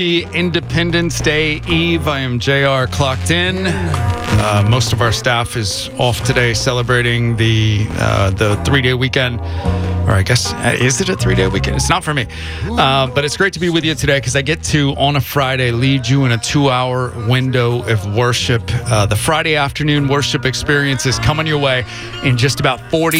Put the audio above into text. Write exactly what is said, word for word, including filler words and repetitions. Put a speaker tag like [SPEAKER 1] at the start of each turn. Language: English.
[SPEAKER 1] Happy Independence Day Eve. I am J R, clocked in. Uh, most of our staff is off today celebrating the uh, the three-day weekend. Or I guess, uh, is it a three-day weekend? It's not for me. Uh, but it's great to be with you today because I get to, on a Friday, lead you in a two-hour window of worship. Uh, the Friday afternoon worship experience is coming your way in just about forty